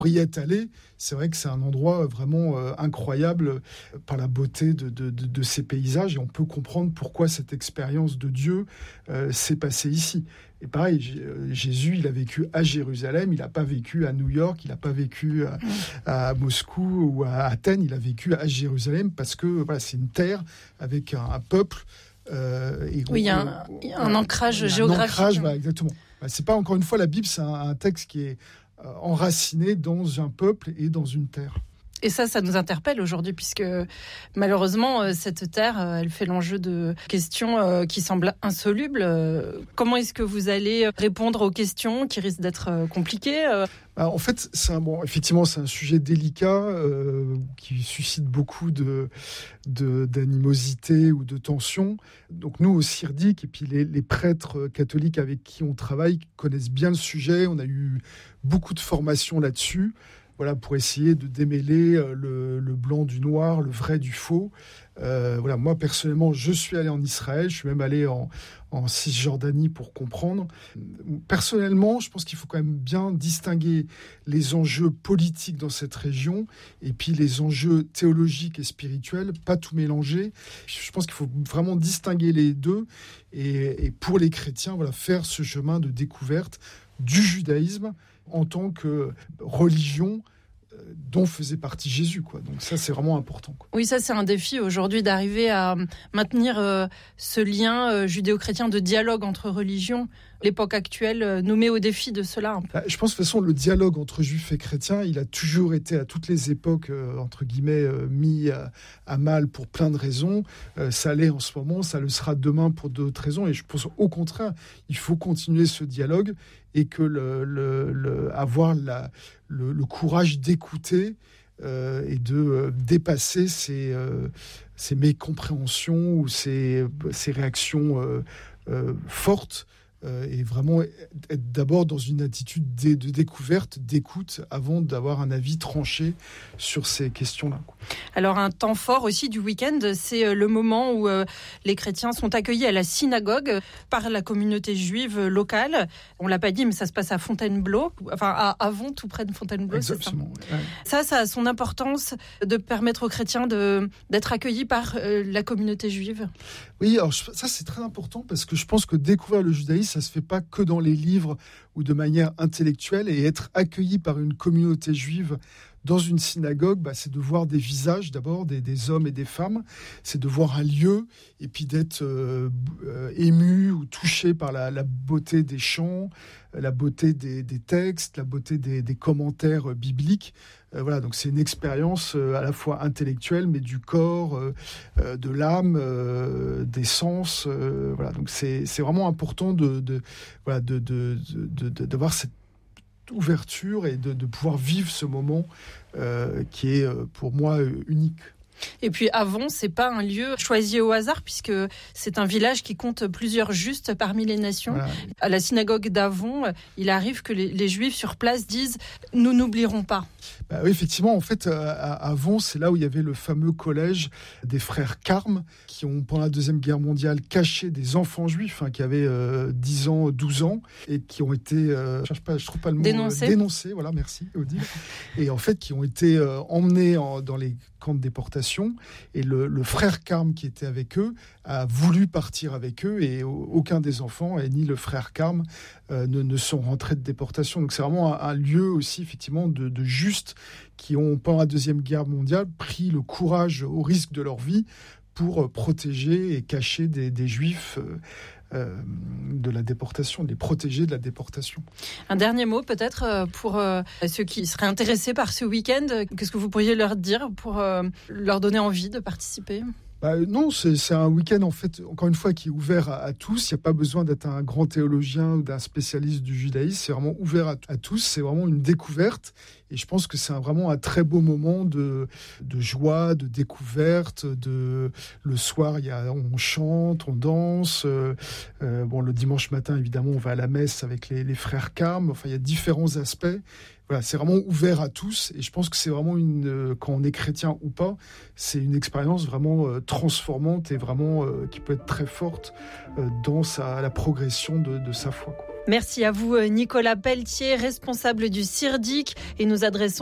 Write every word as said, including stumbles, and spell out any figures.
Pour y être allé, c'est vrai que c'est un endroit vraiment euh, incroyable euh, par la beauté de, de, de, de ces paysages, et on peut comprendre pourquoi cette expérience de Dieu euh, s'est passée ici. Et pareil, J- euh, Jésus, il a vécu à Jérusalem, il n'a pas vécu à New York, il n'a pas vécu à, à Moscou ou à Athènes, il a vécu à Jérusalem parce que voilà, c'est une terre avec un, un peuple. Euh, et oui, il y a un, il y a un ancrage géographique. Un ancrage, voilà, exactement. Bah, c'est pas, encore une fois, la Bible, c'est un, un texte qui est enraciné dans un peuple et dans une terre. Et ça, ça nous interpelle aujourd'hui, puisque malheureusement, cette terre, elle fait l'enjeu de questions qui semblent insolubles. Comment est-ce que vous allez répondre aux questions qui risquent d'être compliquées ? En fait, c'est un, bon, effectivement, c'est un sujet délicat euh, qui suscite beaucoup de, de, d'animosité ou de tension. Donc nous, au Sirdic, et puis les, les prêtres catholiques avec qui on travaille connaissent bien le sujet. On a eu beaucoup de formations là-dessus. Voilà, pour essayer de démêler le, le blanc du noir, le vrai du faux. Euh, voilà, moi, personnellement, je suis allé en Israël, je suis même allé en, en Cisjordanie pour comprendre. Personnellement, je pense qu'il faut quand même bien distinguer les enjeux politiques dans cette région et puis les enjeux théologiques et spirituels, pas tout mélanger. Je pense qu'il faut vraiment distinguer les deux et, et pour les chrétiens, voilà, faire ce chemin de découverte du judaïsme en tant que religion dont faisait partie Jésus, quoi. Donc ça, c'est vraiment important, quoi. Oui, ça, c'est un défi aujourd'hui d'arriver à maintenir euh, ce lien euh, judéo-chrétien de dialogue entre religions. L'époque actuelle euh, nous met au défi de cela. Un peu. Je pense de toute façon, le dialogue entre juifs et chrétiens, il a toujours été à toutes les époques, euh, entre guillemets, euh, mis à, à mal pour plein de raisons. Euh, ça l'est en ce moment, ça le sera demain pour d'autres raisons. Et je pense au contraire, il faut continuer ce dialogue et que le, le, le, avoir la, le, le courage d'écouter euh, et de euh, dépasser ces, euh, ces mécompréhensions ou ces, ces réactions euh, euh, fortes. Euh, et vraiment être d'abord dans une attitude de, de découverte, d'écoute, avant d'avoir un avis tranché sur ces questions-là. Alors un temps fort aussi du week-end, c'est le moment où euh, les chrétiens sont accueillis à la synagogue par la communauté juive locale. On l'a pas dit, mais ça se passe à Fontainebleau, enfin à Avon, tout près de Fontainebleau. Exactement. C'est ça. Ouais. ça, ça a son importance de permettre aux chrétiens de, d'être accueillis par euh, la communauté juive. Oui, alors ça c'est très important parce que je pense que découvrir le judaïsme, ça se fait pas que dans les livres ou de manière intellectuelle, et être accueilli par une communauté juive dans une synagogue, bah, c'est de voir des visages d'abord, des, des hommes et des femmes, c'est de voir un lieu et puis d'être euh, euh, ému ou touché par la, la beauté des chants, la beauté des, des textes, la beauté des, des commentaires bibliques. Euh, voilà, donc c'est une expérience euh, à la fois intellectuelle, mais du corps, euh, euh, de l'âme, euh, des sens. Euh, voilà, donc c'est, c'est vraiment important de, de, voilà, de, de, de, de, d'avoir cette ouverture et de, de pouvoir vivre ce moment euh, qui est pour moi unique. Et puis Avon, c'est pas un lieu choisi au hasard puisque c'est un village qui compte plusieurs justes parmi les nations. Voilà. À la synagogue d'Avon, il arrive que les, les Juifs sur place disent « nous n'oublierons pas ». Bah oui, effectivement, en fait, à Avon, c'est là où il y avait le fameux collège des frères Carmes qui ont, pendant la Deuxième Guerre mondiale, caché des enfants juifs hein, qui avaient euh, dix ans, douze ans et qui ont été, euh, je cherche pas, je trouve pas le mot, dénoncés. Euh, dénoncés, voilà, merci, Odile. Et en fait, qui ont été euh, emmenés en, dans les camps de déportation. Et le, le frère Carme qui était avec eux a voulu partir avec eux et aucun des enfants, et ni le frère Carme, euh, ne, ne sont rentrés de déportation. Donc c'est vraiment un, un lieu aussi, effectivement, de, de justes qui ont, pendant la Deuxième Guerre mondiale, pris le courage au risque de leur vie pour protéger et cacher des, des Juifs euh, euh, de la déportation, de les protéger de la déportation. Un dernier mot peut-être pour euh, ceux qui seraient intéressés par ce week-end. Qu'est-ce que vous pourriez leur dire pour euh, leur donner envie de participer ? Bah, non, c'est, c'est un week-end, en fait, encore une fois, qui est ouvert à, à tous. Il n'y a pas besoin d'être un grand théologien ou d'un spécialiste du judaïsme. C'est vraiment ouvert à, à tous. C'est vraiment une découverte. Et je pense que c'est un, vraiment un très beau moment de, de joie, de découverte. De, le soir, il y a, on chante, on danse. Euh, euh, bon, le dimanche matin, évidemment, on va à la messe avec les, les frères Carmes. Enfin, il y a différents aspects. voilà, c'est vraiment ouvert à tous. Et je pense que c'est vraiment une, quand on est chrétien ou pas, c'est une expérience vraiment transformante et vraiment qui peut être très forte dans sa, la progression de, de sa foi, quoi. Merci à vous, Nicolas Pelletier, responsable du CIRDIC, et nous adressons